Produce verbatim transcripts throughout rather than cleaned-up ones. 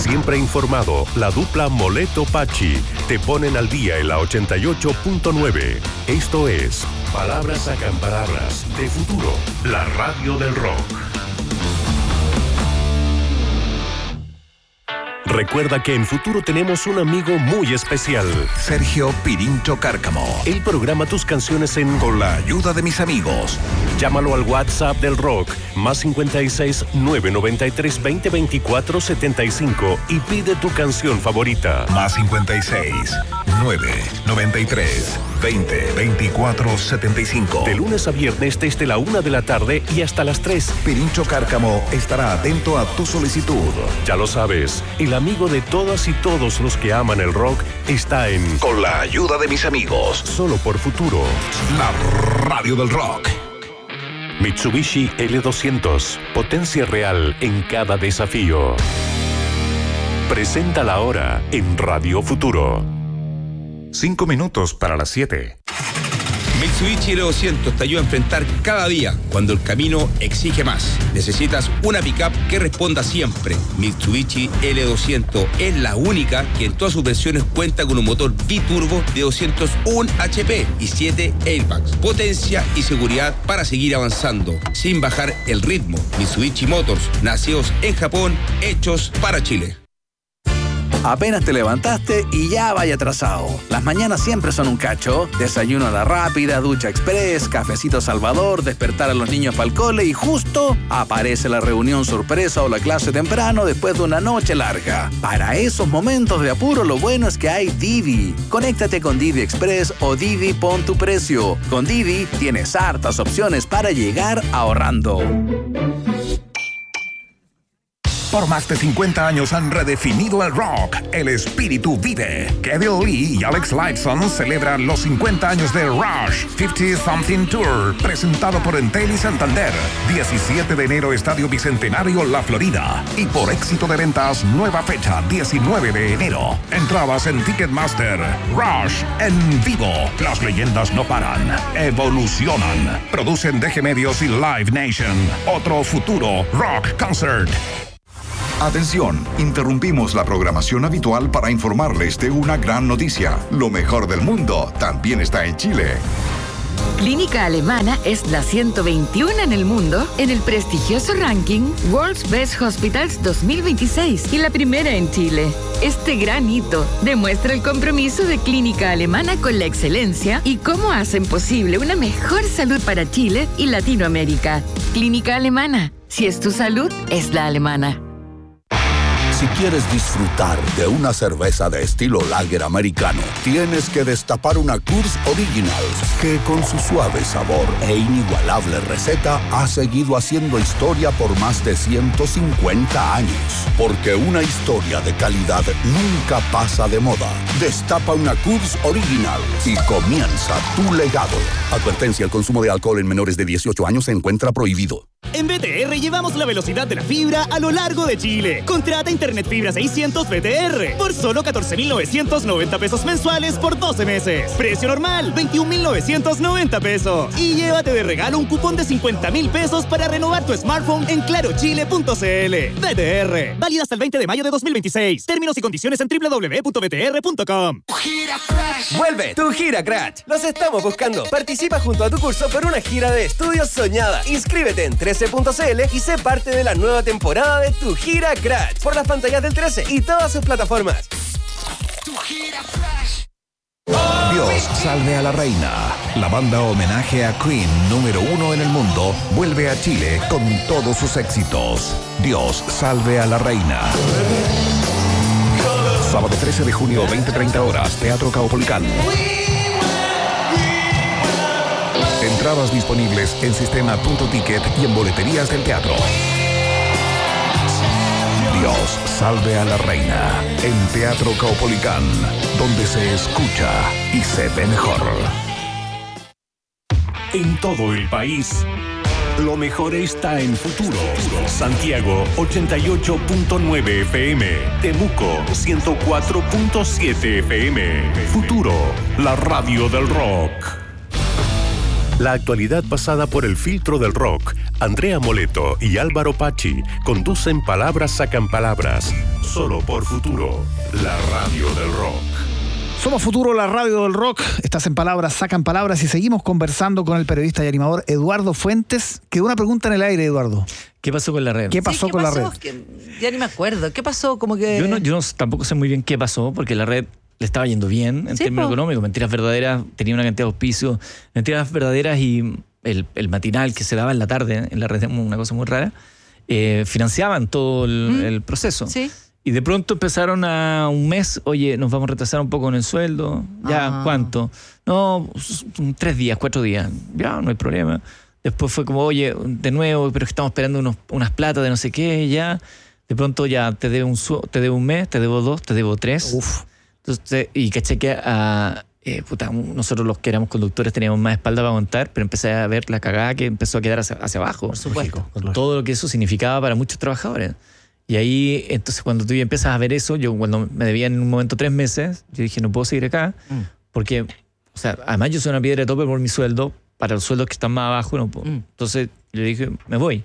Siempre informado, la dupla Moleto-Pachi te ponen al día en la ochenta y ocho punto nueve. Esto es Palabras Acampanadas de Futuro, la radio del rock. Recuerda que en Futuro tenemos un amigo muy especial. Sergio Pirincho Cárcamo. Él programa tus canciones en Con la ayuda de mis amigos. Llámalo al WhatsApp del rock, más cincuenta y seis, nueve noventa y tres, veinte, veinticuatro, setenta y cinco y pide tu canción favorita. Más cincuenta y seis, nueve noventa y tres, veinte, veinticuatro, setenta y cinco. De lunes a viernes desde la una de la tarde y hasta las tres. Pirincho Cárcamo estará atento a tu solicitud. Ya lo sabes, el amigo de todas y todos los que aman el rock está en Con la ayuda de mis amigos. Solo por Futuro. La radio del rock. Mitsubishi L doscientos. Potencia real en cada desafío. Presenta la hora en Radio Futuro. Cinco minutos para las siete. Mitsubishi L doscientos te ayuda a enfrentar cada día cuando el camino exige más. Necesitas una pickup que responda siempre. Mitsubishi L doscientos es la única que en todas sus versiones cuenta con un motor biturbo de doscientos uno H P y siete airbags. Potencia y seguridad para seguir avanzando sin bajar el ritmo. Mitsubishi Motors, nacidos en Japón, hechos para Chile. Apenas te levantaste y ya vaya atrasado. Las mañanas siempre son un cacho. Desayuno a la rápida, ducha express, cafecito Salvador, despertar a los niños para el cole y justo aparece la reunión sorpresa o la clase temprano después de una noche larga. Para esos momentos de apuro lo bueno es que hay Didi. Conéctate con Didi Express o Didi Pon tu Precio. Con Didi tienes hartas opciones para llegar ahorrando. Por más de cincuenta años han redefinido el rock. El espíritu vive. Geddy Lee y Alex Lifeson celebran los cincuenta años de Rush cincuenta Something Tour, presentado por Entel y Santander. diecisiete de enero, Estadio Bicentenario, La Florida. Y por éxito de ventas, nueva fecha, diecinueve de enero. Entradas en Ticketmaster. Rush en vivo. Las leyendas no paran. Evolucionan. Producen D G Medios y Live Nation. Otro futuro rock concert. Atención, interrumpimos la programación habitual para informarles de una gran noticia. Lo mejor del mundo también está en Chile. Clínica Alemana es la ciento veintiuno en el mundo en el prestigioso ranking World's Best Hospitals dos mil veintiséis y la primera en Chile. Este gran hito demuestra el compromiso de Clínica Alemana con la excelencia y cómo hacen posible una mejor salud para Chile y Latinoamérica. Clínica Alemana, si es tu salud, es la alemana. Si quieres disfrutar de una cerveza de estilo lager americano, tienes que destapar una Coors Original, que con su suave sabor e inigualable receta ha seguido haciendo historia por más de ciento cincuenta años. Porque una historia de calidad nunca pasa de moda. Destapa una Coors Original y comienza tu legado. Advertencia: el consumo de alcohol en menores de dieciocho años se encuentra prohibido. En B T R llevamos la velocidad de la fibra a lo largo de Chile. Contrata Internet Fibra seiscientos B T R por solo catorce mil novecientos noventa pesos mensuales por doce meses. Precio normal, veintiún mil novecientos noventa pesos. Y llévate de regalo un cupón de cincuenta mil pesos para renovar tu smartphone en claro chile punto c l. B T R. Válida hasta el veinte de mayo de dos mil veintiséis. Términos y condiciones en doble u doble u doble u punto b t r punto com. ¡Vuelve tu gira Crash! Los estamos buscando. Participa junto a tu curso por una gira de estudios soñada. Inscríbete en trece punto c l y sé parte de la nueva temporada de tu gira Crash por las pantallas del trece y todas sus plataformas. Dios salve a la reina. La banda homenaje a Queen número uno en el mundo vuelve a Chile con todos sus éxitos. Dios salve a la reina. Sábado trece de junio, veinte treinta horas, Teatro Caupolicán. Entradas disponibles en Sistema Punto Ticket y en boleterías del teatro. Dios salve a la reina en Teatro Caupolicán, donde se escucha y se ve mejor. En todo el país, lo mejor está en Futuro. Santiago ochenta y ocho punto nueve F M, Temuco ciento cuatro punto siete F M. Futuro, la radio del rock. La actualidad pasada por el filtro del rock. Andrea Moleto y Álvaro Pachi conducen Palabras Sacan Palabras. Solo por Futuro, la radio del rock. Somos Futuro, la radio del rock. Estás en Palabras Sacan Palabras y seguimos conversando con el periodista y animador Eduardo Fuentes. Quedó una pregunta en el aire, Eduardo. ¿Qué pasó con la red? ¿Qué pasó Sí, ¿qué con pasó? la red? Que ya ni me acuerdo. ¿Qué pasó? Como que... Yo, no, yo no, tampoco sé muy bien qué pasó, porque la red le estaba yendo bien en Sí, términos po. económicos. Mentiras Verdaderas tenía una cantidad de auspicios. Mentiras Verdaderas y el, el matinal que se daba en la tarde en la red, una cosa muy rara, eh, financiaban todo el, ¿Mm? el proceso. Sí. Y de pronto empezaron a un mes, oye, nos vamos a retrasar un poco en el sueldo. Ya, Ah. ¿cuánto? No, tres días, cuatro días. Ya, no hay problema. Después fue como, oye, de nuevo, pero es que estamos esperando unos, unas platas de no sé qué, ya. De pronto ya te debo un, su- te debo un mes, te debo dos, te debo tres. Uf. Entonces, y caché que a, eh, puta, nosotros los que éramos conductores teníamos más espalda para aguantar, pero empecé a ver la cagada que empezó a quedar hacia, hacia abajo. Por supuesto. Con todo lo que eso significaba para muchos trabajadores. Y ahí, entonces, cuando tú ya empiezas a ver eso, yo cuando me debían en un momento tres meses, yo dije, no puedo seguir acá, Mm. porque, o sea, además yo soy una piedra de tope por mi sueldo, para los sueldos que están más abajo, no puedo. Mm. Entonces, yo le dije, me voy.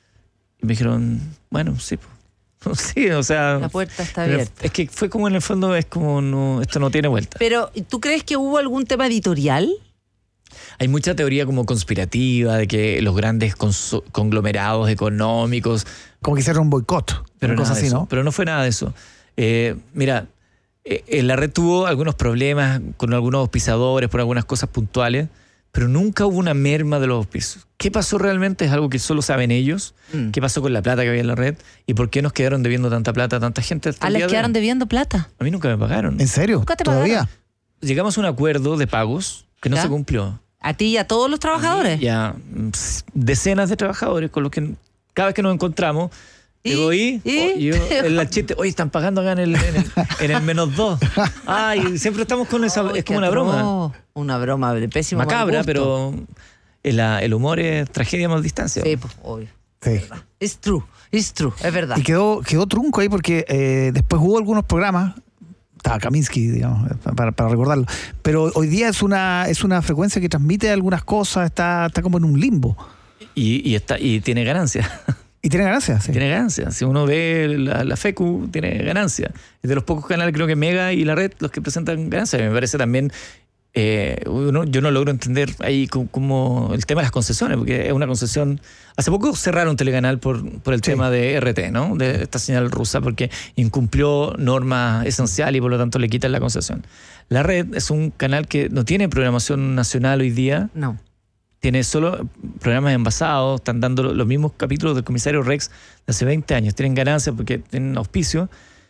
Y me dijeron, bueno, sí, pues. Sí, o sea... La puerta está pero abierta. es que fue como en el fondo, es como, no, esto no tiene vuelta. Pero, ¿tú crees que hubo algún tema editorial? Hay mucha teoría como conspirativa de que los grandes cons- conglomerados económicos... Como que hicieron un boicot. Pero una cosa nada de así, eso, ¿no? Pero no fue nada de eso. Eh, mira, eh, eh, la red tuvo algunos problemas con algunos auspiciadores por algunas cosas puntuales, pero nunca hubo una merma de los auspicios. ¿Qué pasó realmente? Es algo que solo saben ellos. Mm. ¿Qué pasó con la plata que había en la red? ¿Y por qué nos quedaron debiendo tanta plata a tanta gente? hasta ¿A el día les de quedaron hoy? debiendo plata? A mí nunca me pagaron. ¿En serio? ¿Nunca te ¿Todavía? Llegamos a un acuerdo de pagos que no ¿Ya? se cumplió. ¿A ti y a todos los trabajadores? Ya mm, decenas de trabajadores con los que cada vez que nos encontramos, ¿Y? digo, ¿y? ¿Y? Oh, y yo, en la chiste, oye, están pagando acá en el, en el, en el menos dos. Ay, siempre estamos con esa, Ay, es como qué una broma. atroz. Una broma de pésimo Macabra, mal gusto. pero el, el humor es tragedia a más distancia. Sí, pues, obvio. Sí. It's true, it's true, es verdad. Y quedó, quedó trunco ahí porque eh, después hubo algunos programas, estaba Kaminsky, digamos, para, para recordarlo, pero hoy día es una, es una frecuencia que transmite algunas cosas, está, está como en un limbo. Y, y, está, y tiene ganancia. Y tiene ganancias, sí. Tiene ganancia. Si uno ve la, la FECU, tiene ganancia. Es de los pocos canales, creo que Mega y la red, los que presentan ganancia. Me parece también, eh, uno, yo no logro entender ahí como, como el tema de las concesiones, porque es una concesión. Hace poco cerraron Telecanal por, por el Sí. tema de R T, ¿no? De esta señal rusa, porque incumplió normas esenciales y por lo tanto le quitan la concesión. La red es un canal que no tiene programación nacional hoy día. No. Tiene solo programas envasados, están dando los mismos capítulos del Comisario Rex de hace veinte años. Tienen ganancias porque tienen auspicio,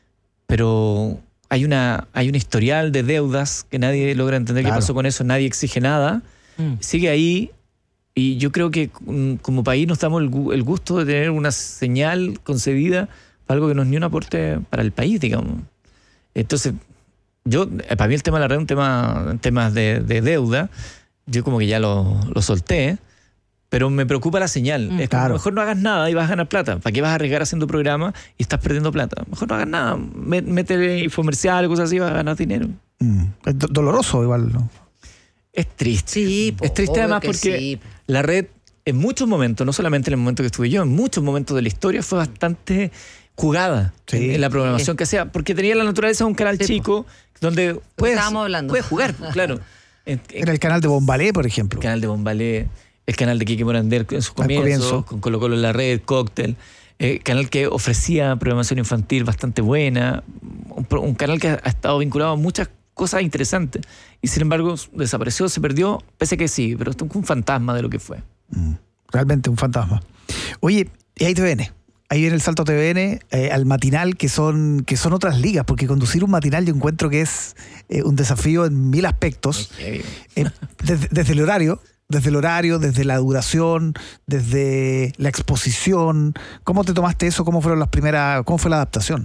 pero hay una hay un historial de deudas que nadie logra entender Claro. qué pasó con eso, nadie exige nada. Mm. Sigue ahí y yo creo que mm, como país nos damos el, gu- el gusto de tener una señal concedida para algo que no es ni un aporte para el país, digamos. Entonces, yo, eh, para mí el tema de la red es un tema, temas de, de deuda. Yo como que ya lo, lo solté, pero me preocupa la señal. Mm, es como, claro. mejor no hagas nada y vas a ganar plata. ¿Para qué vas a arriesgar haciendo programa y estás perdiendo plata? Mejor no hagas nada. Mé- Métele infomercial, cosas así, vas a ganar dinero. Mm. Es do- doloroso igual, ¿no? Es triste. Sí, po, es triste obvio además que porque sí, po. la red, en muchos momentos, no solamente en el momento que estuve yo, en muchos momentos de la historia fue bastante jugada Sí. en, en la programación que hacía, porque tenía la naturaleza de un canal Sí, po. chico donde puedes, estábamos hablando. puedes jugar, claro. En- en- Era el canal de Bombalé, por ejemplo. el canal de Bombalé, el canal de Quique Morander en sus Al comienzos, comienzo. con Colo Colo en la red, Cóctel, eh, canal que ofrecía programación infantil bastante buena, un, pro- un canal que ha, ha estado vinculado a muchas cosas interesantes y sin embargo desapareció, se perdió, pese a que sí, pero esto es un fantasma de lo que fue. Mm. Realmente un fantasma. Oye, y ahí T V N. Ahí viene el salto a T V N, eh, al matinal, que son, que son otras ligas, porque conducir un matinal yo encuentro que es eh, un desafío en mil aspectos. Eh, desde, desde el horario, desde el horario, desde la duración, desde la exposición. ¿Cómo te tomaste eso? ¿Cómo fueron las primeras, cómo fue la adaptación?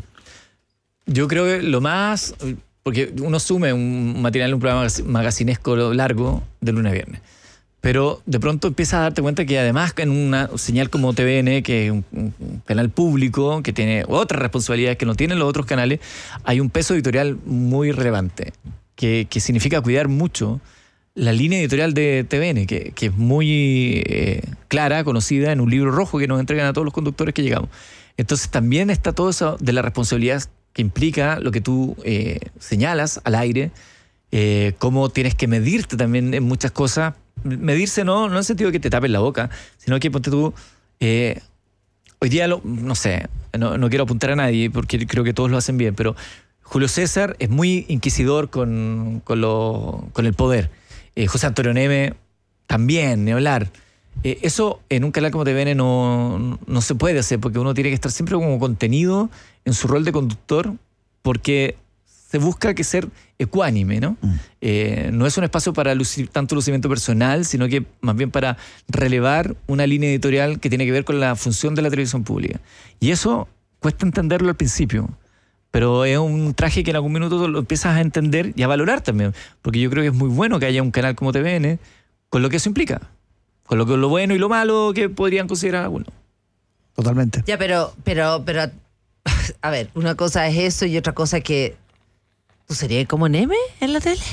Yo creo que lo más, porque uno sume un matinal, un programa magacinesco largo de lunes a viernes, pero de pronto empiezas a darte cuenta que además en una señal como T V N, que es un, un canal público, que tiene otras responsabilidades que no tienen los otros canales, hay un peso editorial muy relevante, que, que significa cuidar mucho la línea editorial de T V N, que, que es muy eh, clara, conocida en un libro rojo que nos entregan a todos los conductores que llegamos. Entonces también está todo eso de la responsabilidad que implica lo que tú eh, señalas al aire, eh, cómo tienes que medirte también en muchas cosas. Medirse no, no en el sentido de que te tapes la boca, sino que ponte tú... Eh, hoy día, lo, no sé, no, no quiero apuntar a nadie porque creo que todos lo hacen bien, pero Julio César es muy inquisidor con, con, lo, con el poder. Eh, José Antonio Neme también, ni hablar. Eh, eso en un canal como T V N no, no se puede hacer porque uno tiene que estar siempre como contenido en su rol de conductor porque se busca que ser ecuánime, ¿no? Mm. Eh, no es un espacio para lucir, tanto lucimiento personal, sino que más bien para relevar una línea editorial que tiene que ver con la función de la televisión pública. Y eso cuesta entenderlo al principio. Pero es un traje que en algún minuto lo empiezas a entender y a valorar también. Porque yo creo que es muy bueno que haya un canal como T V N con lo que eso implica. Con lo, que, lo bueno y lo malo que podrían considerar algunos. Totalmente. Ya, pero, pero, pero, a ver, una cosa es eso y otra cosa es que... ¿Tú serías como Neme en la tele?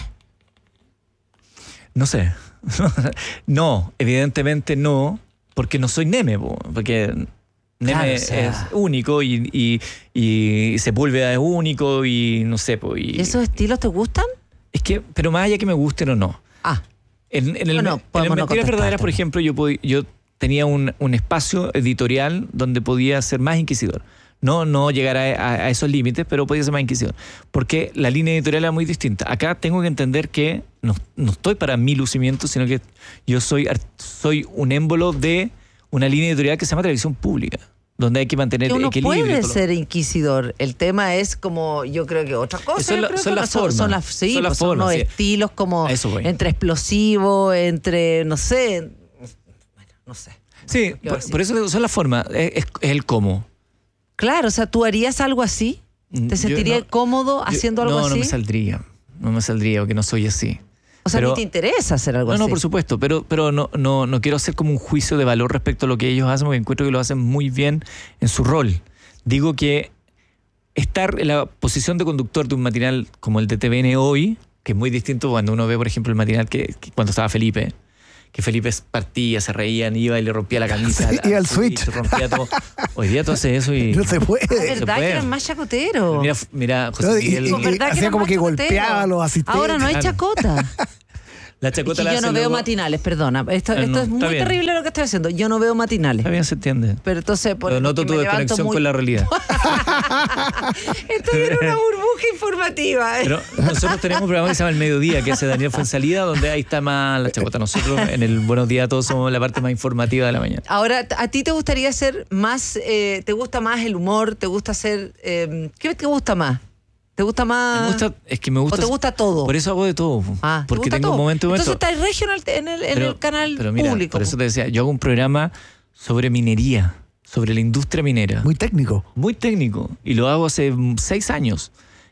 No sé. No, evidentemente no, porque no soy Neme, porque... Neme claro, o sea, es único y, y, y Sepúlveda es único y no sé. Po, y, ¿Y esos estilos te gustan? Es que, pero más allá que me gusten o no. Ah. En, en el, bueno, en el no Mentiras Verdaderas, por ejemplo, yo, pod, yo tenía un, un espacio editorial donde podía ser más inquisidor. No, no llegar a, a, a esos límites, pero podía ser más inquisidor. Porque la línea editorial era muy distinta. Acá tengo que entender que no, no estoy para mi lucimiento, sino que yo soy, soy un émbolo de una línea editorial que se llama Televisión Pública, donde hay que mantener que uno equilibrio. Puede ser inquisidor. El tema es como, yo creo que otra cosa. Son, la, son las son, formas. Son las, sí, son las pues son formas. unos Sí. estilos como entre explosivo, entre, no sé, bueno, no sé. Sí, por, por eso son las formas, es, es, es el cómo. Claro, o sea, ¿tú harías algo así? ¿Te sentirías no, cómodo yo, haciendo algo no, así? No, no me saldría. No me saldría porque no soy así. O sea, pero, ¿ni te interesa hacer algo no, así? No, no, por supuesto, pero, pero no, no, no quiero hacer como un juicio de valor respecto a lo que ellos hacen, porque encuentro que lo hacen muy bien en su rol. Digo que estar en la posición de conductor de un matinal como el de T V N hoy, que es muy distinto cuando uno ve, por ejemplo, el matinal que, que cuando estaba Felipe, que Felipe partía, se reían, iba y le rompía la camisa. Sí, y al switch. Rompía todo. Hoy día tú haces eso y... No se puede. Ah, es verdad que eran más chacoteros. Mira, mira José Miguel... No, y, y, y, hacía como que golpeaba a los asistentes. Ahora no hay claro. chacota. La chacota y la yo no veo luego... matinales, perdona. Esto, Ah, esto no, es muy bien. terrible lo que estoy haciendo. Yo no veo matinales. Está bien, se entiende. Pero entonces... Por, Pero noto tu desconexión muy... con la realidad. Estoy en una burbuja informativa. Pero nosotros tenemos un programa que se llama El Mediodía, que hace Daniel Fuensalida, donde ahí está más la chacota. Nosotros en el Buenos Días todos somos la parte más informativa de la mañana. Ahora, ¿a ti te gustaría ser más... Eh, ¿te gusta más el humor? ¿Te gusta ser... Eh, ¿qué te gusta más? ¿Te gusta más? Me gusta, es que me gusta. ¿O te gusta todo? Por eso hago de todo. Ah, porque gusta tengo todo? momentos y momentos. Entonces estás regional en el, en pero, el canal pero mira, público. Por eso te decía, yo hago un programa sobre minería, sobre la industria minera. Muy técnico. Muy técnico. Y lo hago hace seis años.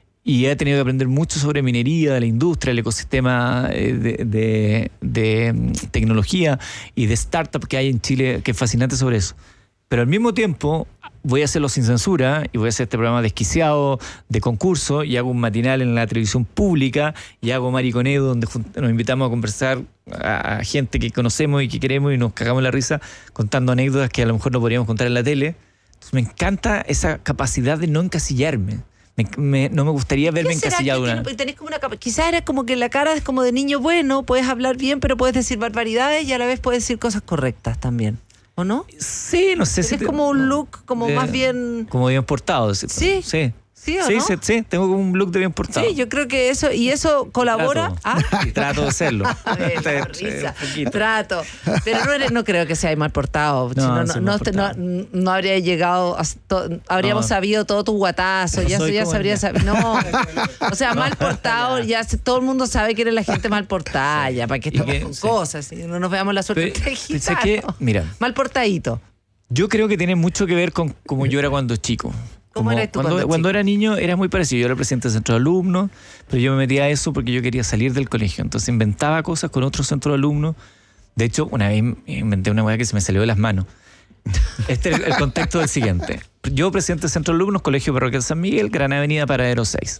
Y he tenido que aprender mucho sobre minería, de la industria, el ecosistema de, de, de tecnología y de startup que hay en Chile, que es fascinante sobre eso. Pero al mismo tiempo voy a hacerlo sin censura y voy a hacer este programa desquiciado de concurso y hago un matinal en la televisión pública y hago Mariconedo donde nos invitamos a conversar a gente que conocemos y que queremos y nos cagamos la risa contando anécdotas que a lo mejor no podríamos contar en la tele. Entonces me encanta esa capacidad de no encasillarme. Me, me, no me gustaría verme encasillado. Una... Tenés como una, quizás era como que la cara es como de niño bueno, puedes hablar bien, pero puedes decir barbaridades y a la vez puedes decir cosas correctas también. ¿O no? Sí, no sé si... Es te, como un no, look como de, más bien... Como bien portado. Sí. Sí. ¿Sí o sí, no? sí, sí, tengo como un look de bien portado. Sí, yo creo que eso, y eso colabora. Trato, ¿Ah? y trato de hacerlo. A ver, la risa, trato. Pero no, eres, no creo que sea mal portado. No, no, no, no, portado. no, no habría llegado, a to, habríamos no. sabido todo tu guatazo, no ya, ya sabría saber. No, o sea, mal portado, ya todo el mundo sabe que eres la gente mal portada, ya, para que estamos con sí. cosas, y no nos veamos la suerte Pero, entre gitanos. que, mira, mal portadito. Yo creo que tiene mucho que ver con cómo yo era cuando chico. ¿Cómo eres tú cuando, cuando, cuando era niño era muy parecido. Yo era presidente del centro de alumnos, pero yo me metía a eso porque yo quería salir del colegio. Entonces inventaba cosas con otro centro de alumnos. De hecho, una vez inventé una hueá que se me salió de las manos. Este es el contexto del siguiente. Yo, presidente del centro de alumnos, Colegio Parroquial San Miguel, Gran Avenida Paradero seis.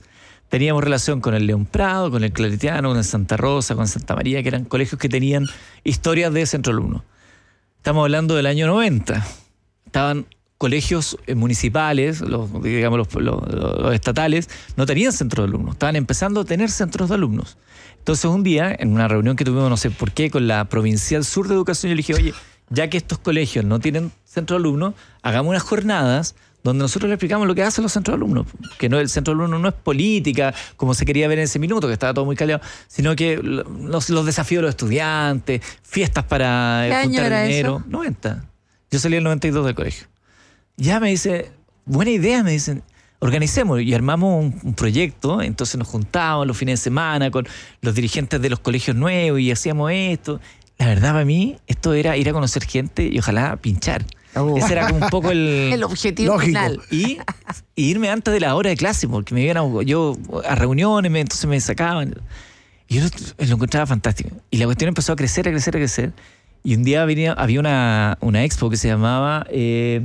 teníamos relación con el León Prado, con el Claretiano, con el Santa Rosa, con Santa María, que eran colegios que tenían historias de centro alumno. Estamos hablando del año noventa. Estaban colegios municipales, los, digamos los, los, los estatales, no tenían centros de alumnos. Estaban empezando a tener centros de alumnos. Entonces un día, en una reunión que tuvimos, no sé por qué, con la Provincial Sur de Educación, yo le dije, oye, ya que estos colegios no tienen centro de alumnos, hagamos unas jornadas donde nosotros le explicamos lo que hacen los centros de alumnos. Que no, el centro de alumnos no es política, como se quería ver en ese minuto, que estaba todo muy caldeado, sino que los, los desafíos de los estudiantes, fiestas para ¿Qué año juntar era dinero. eso? noventa. Yo salí en el noventa y dos del colegio. Ya me dice, buena idea, me dicen, organicemos y armamos un, un proyecto. Entonces nos juntábamos los fines de semana con los dirigentes de los colegios nuevos y hacíamos esto. La verdad, para mí, esto era ir a conocer gente y ojalá pinchar. Oh. Ese era como un poco el, el objetivo lógico. Final. Y, y irme antes de la hora de clase, porque me iban a, yo a reuniones, me, entonces me sacaban. Y yo lo, lo encontraba fantástico. Y la cuestión empezó a crecer, a crecer, a crecer. Y un día venía, había una, una expo que se llamaba eh,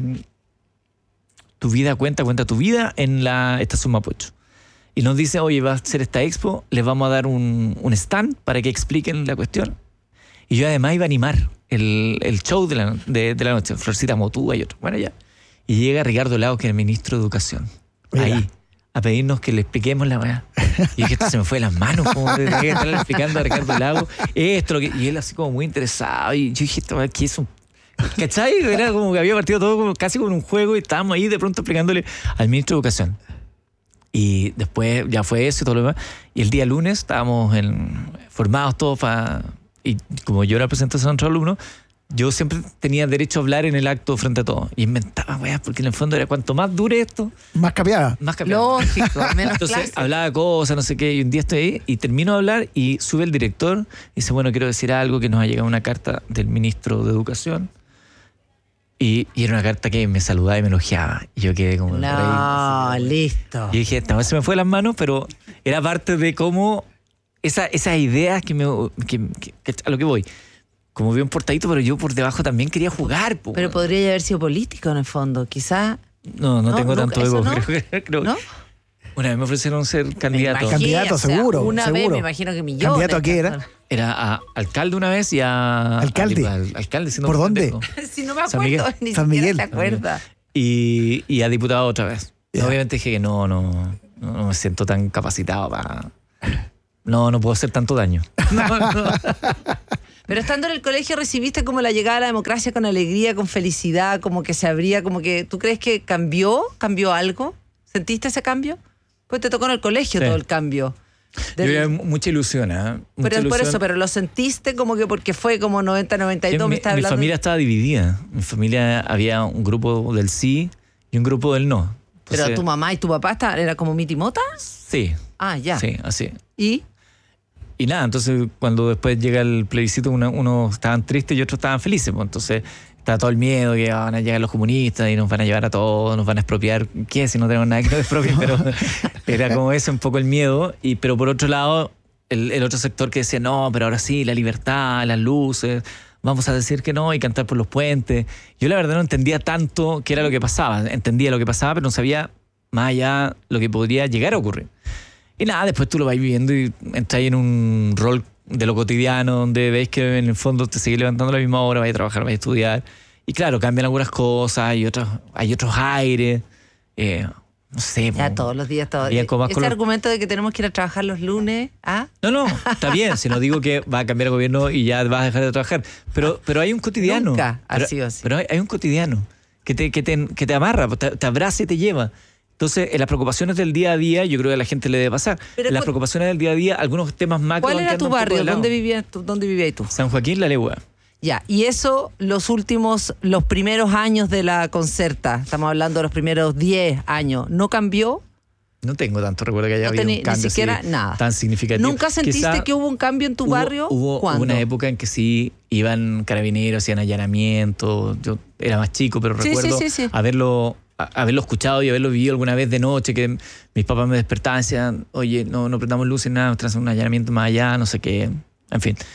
Tu vida cuenta, cuenta tu vida en la estación Mapocho. Y nos dice, oye, va a ser esta expo, les vamos a dar un, un stand para que expliquen la cuestión. Y yo además iba a animar el, el show de la, de, de la noche, Florcita Motúa y otro. Bueno, ya. Y llega Ricardo Lagos, que era el ministro de Educación. Mira. Ahí, a pedirnos que le expliquemos la weá. Y dije, esto se me fue de las manos, como tenía que estar explicando a Ricardo Lagos esto, lo que, y él así como muy interesado. Y yo dije, esto aquí es un... ¿Cachai? Era como que había partido todo como, casi como un juego y estábamos ahí de pronto explicándole al ministro de Educación. Y después ya fue eso y todo lo demás. Y el día lunes estábamos en, formados todos para... Y como yo era presidente de centro alumno, yo siempre tenía derecho a hablar en el acto frente a todos. Y inventaba, weá, porque en el fondo era cuanto más dure esto... Más capeada. Más capeada. Lógico, menos Entonces clase. hablaba cosas, no sé qué, y un día estoy ahí y termino de hablar y sube el director y dice, bueno, quiero decir algo, que nos ha llegado una carta del ministro de Educación. Y, y era una carta que me saludaba y me elogiaba. Y yo quedé como... No, rey, listo. Y dije, esta vez se me fue de las manos, pero era parte de cómo... Esa, esas ideas que me... Que, que, que, a lo que voy. Como vi un portadito, pero yo por debajo también quería jugar. Po. Pero podría haber sido político en el fondo, quizás. No, no, no tengo nunca, tanto ego. ¿no? Creo, creo, ¿No? Una vez me ofrecieron ser candidato. Candidato, o sea, seguro. Una seguro. vez me imagino que millones. ¿Candidato a qué era? Era a alcalde una vez y a... ¿Alcalde? A, a, a, alcalde ¿Por dónde? Si no me acuerdo, San Miguel. ni San siquiera Miguel. te acuerdas. Y, y a diputado otra vez. Yeah. Obviamente dije que no, no, no, no me siento tan capacitado para... No, no puedo hacer tanto daño. No, no. Pero estando en el colegio recibiste como la llegada a la democracia con alegría, con felicidad, como que se abría, como que... ¿Tú crees que cambió? ¿Cambió algo? ¿Sentiste ese cambio? Pues te tocó en el colegio sí. todo el cambio. Del... Yo había mucha ilusión, ¿eh? Mucha pero ilusión. Por eso, pero lo sentiste como que porque fue como noventa, noventa y dos, mi, me estás hablando. Mi familia estaba dividida. Mi familia había un grupo del sí y un grupo del no. Entonces, ¿pero tu mamá y tu papá estaban, era como mitimota? Sí. Ah, ya. Sí, así. ¿Y? Y nada, entonces cuando después llega el plebiscito, uno, unos estaban tristes y otros estaban felices. Pues, entonces está todo el miedo que van a llegar los comunistas y nos van a llevar a todos, nos van a expropiar. ¿Qué? Si no tenemos nada que nos expropien, pero era como eso, un poco el miedo. Y, pero por otro lado, el, el otro sector que decía, no, pero ahora sí, la libertad, las luces, vamos a decir que no y cantar por los puentes. Yo la verdad no entendía tanto qué era lo que pasaba. Entendía lo que pasaba, pero no sabía más allá lo que podría llegar a ocurrir. Y nada, después tú lo vas viviendo y entras en un rol de lo cotidiano donde ves que en el fondo te sigues levantando a la misma hora, vas a trabajar, vas a estudiar. Y claro, cambian algunas cosas, hay otros, hay otros aires. Eh, no sé. Ya po, todos los días, todos. Ese color... argumento de que tenemos que ir a trabajar los lunes, ¿ah? No, no, está bien. Si no digo que va a cambiar el gobierno y ya vas a dejar de trabajar. Pero, pero hay un cotidiano. Nunca ha pero, sido así. Pero hay, hay un cotidiano que te, que te, que te amarra, te, te abraza y te lleva. Entonces, en las preocupaciones del día a día, yo creo que a la gente le debe pasar. Pero en las preocupaciones del día a día, algunos temas macro... ¿Cuál era tu barrio? ¿Dónde vivías tú? ¿Dónde vivías tú? San Joaquín, La Legua. Ya, y eso, los últimos, los primeros años de la Concerta, estamos hablando de los primeros diez años, ¿no cambió? No tengo tanto recuerdo que haya no habido tení, un cambio ni siquiera así, nada. tan significativo. ¿Nunca sentiste Quizá que hubo un cambio en tu hubo, barrio? Hubo ¿Cuándo? una época en que sí iban carabineros, hacían allanamientos. Yo era más chico, pero sí, recuerdo sí, sí, sí. haberlo... haberlo escuchado y haberlo vivido alguna vez de noche, que mis papás me despertaban y decían, oye, no, no prendamos luces, nada, nos traen un allanamiento más allá, no sé qué, en fin.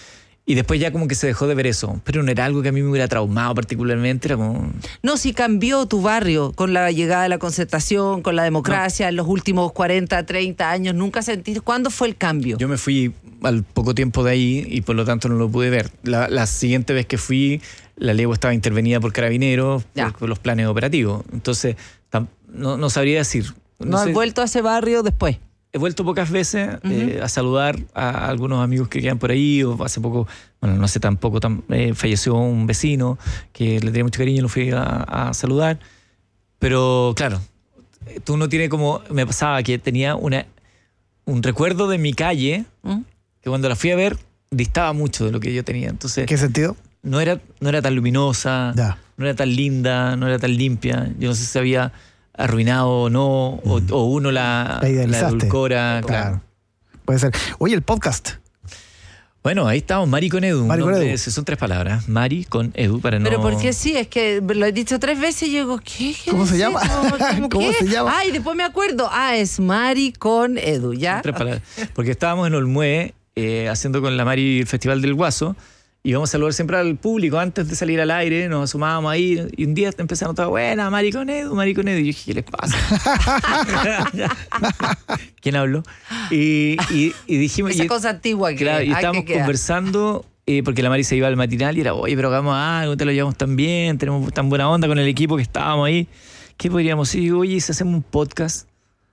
Y después ya como que se dejó de ver eso. Pero no era algo que a mí me hubiera traumado particularmente. Era como... No, si cambió tu barrio con la llegada de la concertación, con la democracia, no. En los últimos cuarenta, treinta años. ¿Nunca sentiste? ¿Cuándo fue el cambio? Yo me fui al poco tiempo de ahí y por lo tanto no lo pude ver. La, la siguiente vez que fui, la legua estaba intervenida por carabineros, por, por los planes operativos. Entonces, tam, no, no sabría decir. ¿No, ¿No has sé. vuelto a ese barrio después? He vuelto pocas veces uh-huh. eh, a saludar a algunos amigos que quedan por ahí, o hace poco, bueno, no hace tampoco, tan, eh, falleció un vecino que le tenía mucho cariño y lo fui a, a saludar. Pero claro, tú no tienes como, me pasaba que tenía una, un recuerdo de mi calle, uh-huh. que cuando la fui a ver distaba mucho de lo que yo tenía. Entonces, ¿qué sentido? No era, no era tan luminosa, ya. no era tan linda, no era tan limpia. Yo no sé si había... arruinado o no, o, o uno la, la, la edulcora. Claro. claro. Puede ser. Oye, el podcast. Bueno, ahí estamos, Mari con Edu. Mari con Edu. Son tres palabras. Mari con Edu para no... Pero porque sí, es que lo he dicho tres veces y yo digo, ¿qué? ¿Qué ¿Cómo se llama? ¿Cómo, ¿Cómo se llama? Ay, después me acuerdo. Ah, es Mari con Edu, ¿ya? Son tres palabras. Porque estábamos en Olmué eh, haciendo con la Mari el Festival del Guaso. Y vamos a saludar siempre al público antes de salir al aire, nos asomábamos ahí y un día empezaron todas, buena, Mari con Edu, Mari con Edu. Y yo dije, ¿qué les pasa? ¿Quién habló? Y, y, y dijimos... Esa y, cosa antigua que claro, y estábamos conversando, eh, porque la Mari se iba al matinal y era, oye, pero hagamos algo, te lo llevamos tan bien, tenemos tan buena onda con el equipo que estábamos ahí. ¿Qué podríamos decir? Oye, si hacemos un podcast...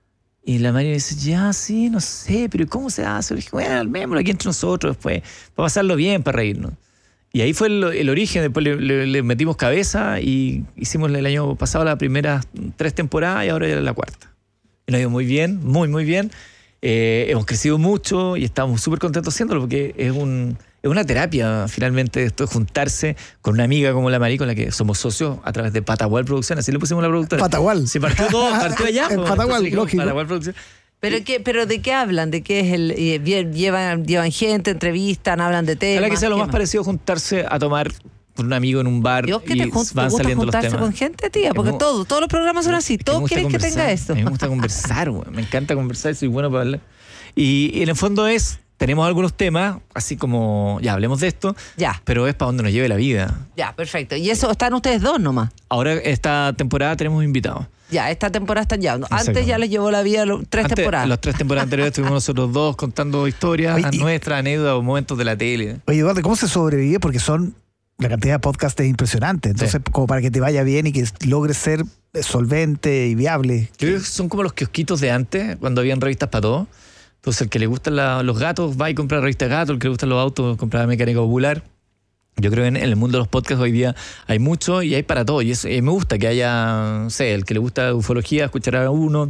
Y la María dice, ya, sí, no sé, pero ¿cómo se hace? Le dije, bueno, armémoslo aquí entre nosotros después, para pasarlo bien, para reírnos. Y ahí fue el, el origen, después le, le, le metimos cabeza y hicimos el año pasado las primeras tres temporadas y ahora ya la cuarta. Y nos ha ido muy bien, muy, muy bien. Eh, hemos crecido mucho y estamos súper contentos haciéndolo porque es un... Es una terapia, finalmente, esto de juntarse con una amiga como la Mari, con la que somos socios a través de Patagual Producción. Así le pusimos la productora. Patagual. Sí, partió todo, partió allá. En Patagual, lógico. Patagual Producción. ¿Pero, qué, ¿Pero de qué hablan? ¿De qué es el...? ¿Llevan, llevan gente, entrevistan, hablan de temas? Ojalá que sea lo más más parecido a juntarse a tomar con un amigo en un bar Dios, que y te jun- van te saliendo los temas. juntarse con gente, tía? Porque me, todo, todos los programas son así. Todos quieren que tenga esto. A mí me gusta conversar, güey. Me encanta conversar, soy bueno para hablar. Y, y en el fondo es... Tenemos algunos temas, así como, ya, hablemos de esto, ya. Pero es para donde nos lleve la vida. Ya, perfecto. ¿Y eso están ustedes dos nomás? Ahora, esta temporada tenemos invitados. Ya, esta temporada están ya. Antes ya les llevó la vida los, tres Antes, temporadas. Las tres temporadas anteriores estuvimos nosotros dos contando historias Oye, nuestras, anécdotas o momentos de la tele. Oye, Eduardo, ¿cómo se sobrevive? Porque son... La cantidad de podcasts es impresionante. Entonces, sí. como para que te vaya bien y que logres ser solvente y viable. Yo creo que son como los kiosquitos de antes, cuando habían revistas para todo. Entonces, el que le gustan la, los gatos va y compra revista de gatos, el que le gustan los autos compra Mecánica Popular. Yo creo que en, en el mundo de los podcasts hoy día hay mucho y hay para todo. Y, eso, y me gusta que haya, no sé, el que le gusta ufología escuchará a uno,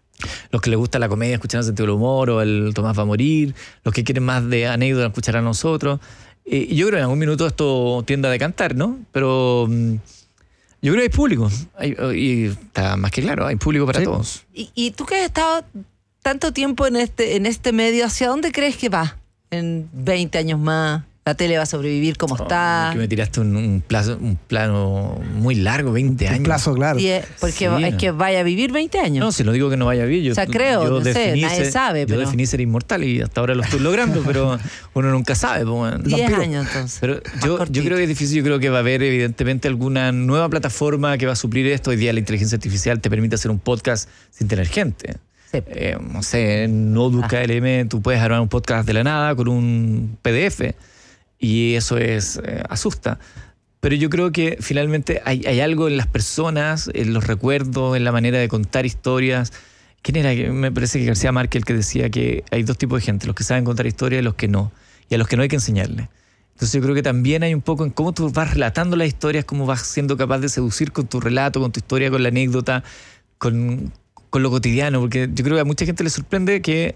los que le gusta la comedia escucharán Sentido del Humor o el Tomás va a morir, los que quieren más de anécdota escucharán a nosotros. Y yo creo que en algún minuto esto tiende a decantar, ¿no? Pero um, yo creo que hay público. Hay, y está más que claro, hay público para sí. todos. ¿Y, y tú que has estado tanto tiempo en este, en este medio, ¿hacia dónde crees que va en veinte años más? ¿La tele va a sobrevivir como oh, está? Que me tiraste un, un, plazo, un plano muy largo, veinte años. Un plazo, claro. Sí, porque sí, es que vaya a vivir veinte años. No, si no digo que no vaya a vivir. Yo, o sea, creo, yo no sé, nadie ser, sabe. Yo pero... definí ser inmortal y hasta ahora lo estoy logrando, pero uno nunca sabe. Pues, diez años entonces. Pero yo, yo creo que es difícil, yo creo que va a haber evidentemente alguna nueva plataforma que va a suplir esto. Hoy día la inteligencia artificial te permite hacer un podcast sin tener gente. Sí. Eh, no sé, en Notebook ah. K L M tú puedes armar un podcast de la nada con un P D F. Y eso es eh, asusta. Pero yo creo que finalmente hay, hay algo en las personas, en los recuerdos, en la manera de contar historias. ¿Quién era? Me parece que García Márquez el que decía que hay dos tipos de gente, los que saben contar historias y los que no. Y a los que no hay que enseñarles. Entonces yo creo que también hay un poco en cómo tú vas relatando las historias, cómo vas siendo capaz de seducir con tu relato, con tu historia, con la anécdota, con, con lo cotidiano. Porque yo creo que a mucha gente le sorprende que...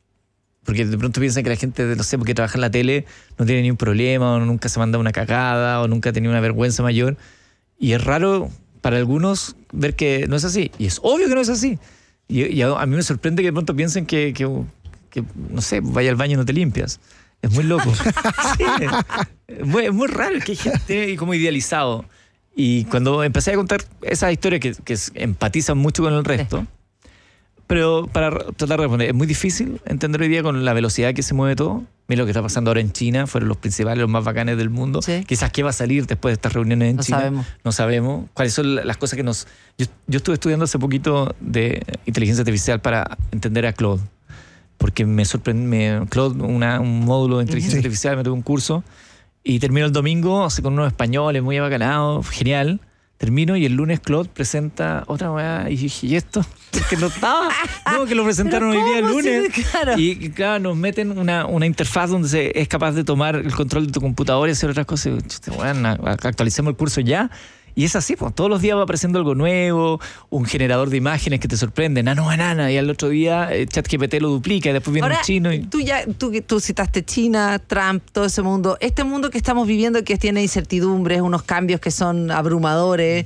Porque de pronto piensan que la gente, no sé, porque trabaja en la tele no tiene ni un problema, o nunca se manda una cagada, o nunca ha tenido una vergüenza mayor. Y es raro para algunos ver que no es así. Y es obvio que no es así. Y, y a, a mí me sorprende que de pronto piensen que, que, que, no sé, vaya al baño y no te limpias. Es muy loco. Sí, es, muy, es muy raro, que hay gente como idealizado. Y cuando empecé a contar esas historias que, que empatizan mucho con el resto... Pero para tratar de responder, es muy difícil entender hoy día con la velocidad que se mueve todo, Mira lo que está pasando ahora en China, fueron los principales, los más bacanes del mundo. ¿Sí? Quizás qué va a salir después de estas reuniones en no China. Sabemos. No sabemos. ¿Cuáles son las cosas que nos... Yo, yo estuve estudiando hace poquito de inteligencia artificial para entender a Claude. Porque me sorprendió, Claude, una, un módulo de inteligencia sí. artificial, me tuve un curso y termino el domingo así, con unos españoles muy bacanados, genial. Termino y el lunes Claude presenta otra weá y dije, ¿y esto? Es que no estaba. No, que lo presentaron hoy día el lunes. Sí, claro. Y claro, nos meten una, una interfaz donde se es capaz de tomar el control de tu computadora y hacer otras cosas. Y, bueno, actualicemos el curso ya. Y es así, pues todos los días va apareciendo algo nuevo, un generador de imágenes que te sorprende, nano banana, y al otro día eh, ChatGPT lo duplica y después viene Ahora, un chino. Y... Tú, ya, tú, tú citaste China, Trump, todo ese mundo. Este mundo que estamos viviendo que tiene incertidumbres, unos cambios que son abrumadores,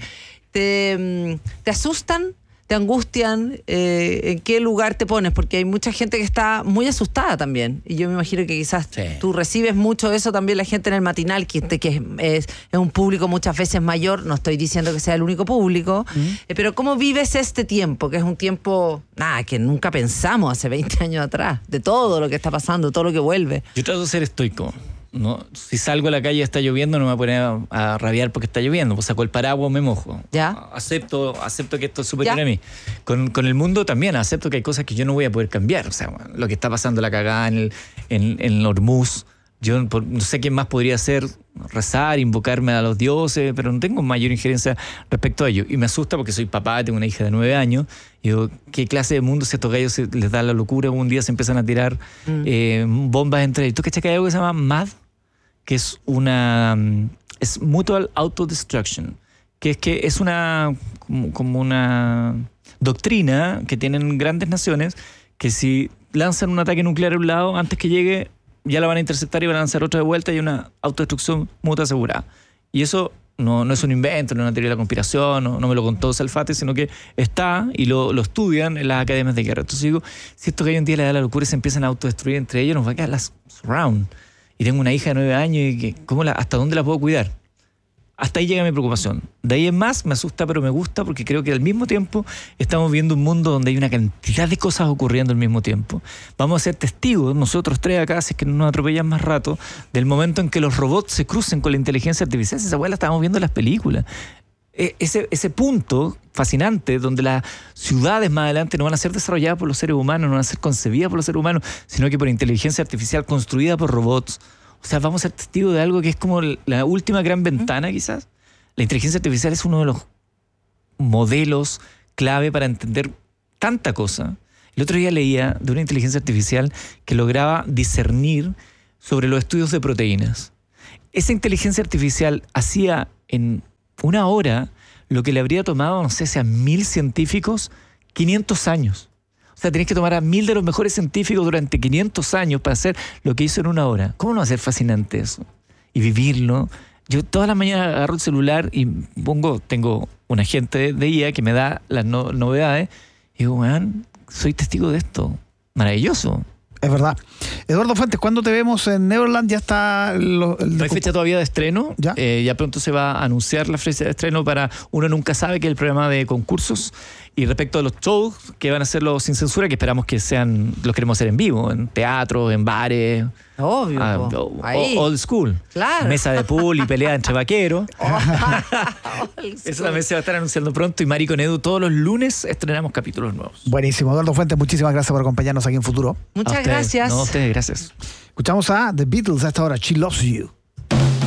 ¿te, te asustan? ¿Te angustian? Eh, ¿En qué lugar te pones? Porque hay mucha gente que está muy asustada también. Y yo me imagino que quizás sí. tú recibes mucho de eso también, la gente en el matinal, que, que es, es, es un público muchas veces mayor. No estoy diciendo que sea el único público. Uh-huh. Eh, pero ¿cómo vives este tiempo? Que es un tiempo, nada, que nunca pensamos hace veinte años atrás. De todo lo que está pasando, todo lo que vuelve. Yo trato de ser estoico. No, si salgo a la calle y está lloviendo, no me voy a poner a, a rabiar porque está lloviendo. Pues saco el paraguas, me mojo. ¿Ya? Acepto, acepto que esto es superior a mí. Con, con el mundo también acepto que hay cosas que yo no voy a poder cambiar. O sea, bueno, lo que está pasando, la cagada en el, en, en Hormuz. Yo por, no sé quién más podría hacer, rezar, invocarme a los dioses, pero no tengo mayor injerencia respecto a ello. Y me asusta porque soy papá, tengo una hija de nueve años. Y digo, ¿qué clase de mundo si a estos gallos se les da la locura? Un día se empiezan a tirar mm. eh, bombas entre ellos. ¿Tú cachai que hay algo que se llama M A D? Que es una es Mutual Autodestruction, que es que es una como, como una doctrina que tienen grandes naciones que si lanzan un ataque nuclear a un lado, antes que llegue ya la van a interceptar y van a lanzar otra de vuelta y una autodestrucción mutua asegurada. Y eso no, no es un invento, no es una teoría de la conspiración, no, no me lo contó Salfate, sino que está y lo, lo estudian en las academias de guerra. Entonces digo, si esto que hoy en día le da la locura y se empiezan a autodestruir entre ellos, nos va a quedar las surround. Y tengo una hija de nueve años y que, ¿cómo la, ¿hasta dónde la puedo cuidar? Hasta ahí llega mi preocupación. De ahí en más me asusta, pero me gusta porque creo que al mismo tiempo estamos viendo un mundo donde hay una cantidad de cosas ocurriendo al mismo tiempo. Vamos a ser testigos, nosotros tres acá, si es que no nos atropellan más rato, del momento en que los robots se crucen con la inteligencia artificial. Esa hueá la estábamos viendo en las películas. Ese, ese punto fascinante donde las ciudades más adelante no van a ser desarrolladas por los seres humanos, no van a ser concebidas por los seres humanos, sino que por inteligencia artificial construida por robots. O sea, vamos a ser testigos de algo que es como la última gran ventana, quizás. La inteligencia artificial es uno de los modelos clave para entender tanta cosa. El otro día leía de una inteligencia artificial que lograba discernir sobre los estudios de proteínas. Esa inteligencia artificial hacía en una hora lo que le habría tomado, no sé si a mil científicos, quinientos años. O sea, tenés que tomar a mil de los mejores científicos durante quinientos años para hacer lo que hizo en una hora. ¿Cómo no va a ser fascinante eso? Y vivirlo. Yo todas las mañanas agarro el celular y pongo, tengo un agente de I A que me da las no, novedades. Y digo, man, soy testigo de esto. Maravilloso. Es verdad. Eduardo Fuentes, ¿cuándo te vemos en Neverland? Ya está... Lo, el no hay fecha todavía de estreno. ¿Ya? Eh, ya pronto se va a anunciar la fecha de estreno para Uno Nunca Sabe, que es el programa de concursos. Y respecto a los shows que van a hacerlo sin censura, que esperamos que sean, los queremos hacer en vivo, en teatro, en bares. Obvio. Uh, old school. Claro. Mesa de pool y pelea entre vaqueros. Oh, eso también se va a estar anunciando pronto. Y Mari con Edu, todos los lunes estrenamos capítulos nuevos. Buenísimo. Eduardo Fuentes, muchísimas gracias por acompañarnos aquí en Futuro. Muchas gracias. No, a ustedes, gracias. Escuchamos a The Beatles a esta hora. She Loves You.